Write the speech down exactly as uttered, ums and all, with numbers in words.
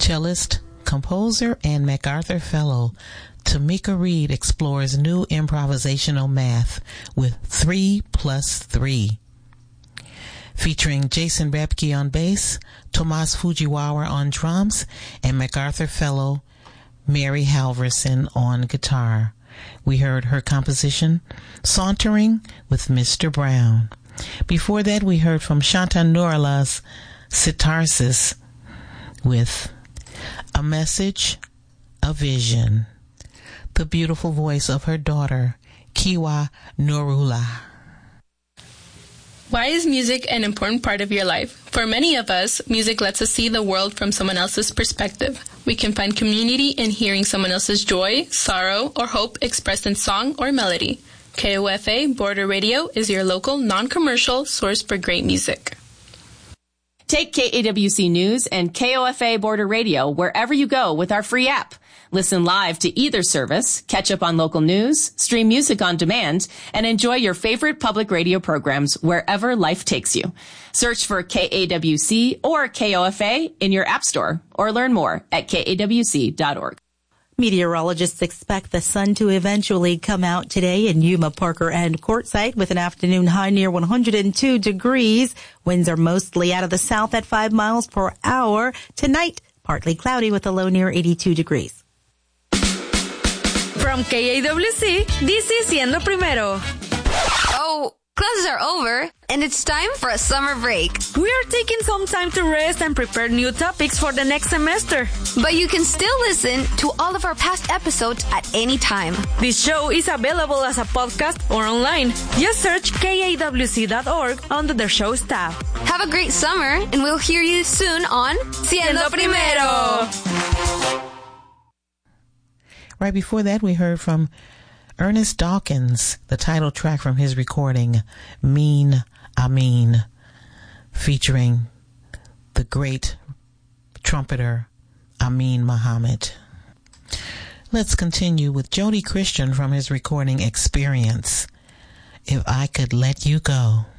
Cellist, composer, and MacArthur Fellow, Tamika Reed explores new improvisational math with three plus three. Featuring Jason Rebke on bass, Tomas Fujiwara on drums, and MacArthur Fellow Mary Halverson on guitar. We heard her composition, Sauntering with Mister Brown. Before that, we heard from Shanta Nourala's Sitarsis with A Message, A Vision. The beautiful voice of her daughter, Kiwa Nourula. Why is music an important part of your life? For many of us, music lets us see the world from someone else's perspective. We can find community in hearing someone else's joy, sorrow, or hope expressed in song or melody. K O F A Border Radio is your local, non-commercial source for great music. Take K A W C News and K O F A Border Radio wherever you go with our free app. Listen live to either service, catch up on local news, stream music on demand, and enjoy your favorite public radio programs wherever life takes you. Search for K A W C or K O F A in your app store or learn more at K A W C dot org. Meteorologists expect the sun to eventually come out today in Yuma, Parker, and Quartzsite with an afternoon high near one hundred two degrees. Winds are mostly out of the south at five miles per hour. Tonight, partly cloudy with a low near eighty-two degrees. From K A W C, this is Siendo Primero. Oh, classes are over, and it's time for a summer break. We are taking some time to rest and prepare new topics for the next semester. But you can still listen to all of our past episodes at any time. This show is available as a podcast or online. Just search K A W C dot org under the show's tab. Have a great summer, and we'll hear you soon on Siendo Primero. Right before that, we heard from Ernest Dawkins, the title track from his recording, Mean Amin, featuring the great trumpeter Amin Muhammad. Let's continue with Jody Christian from his recording Experience, If I Could Let You Go.